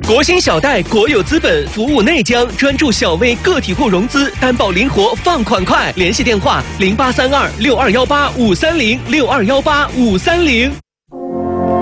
国新小贷国有资本服务内江，专注小微个体户融资，担保灵活，放款快。联系电话：08326218-530，6218-530。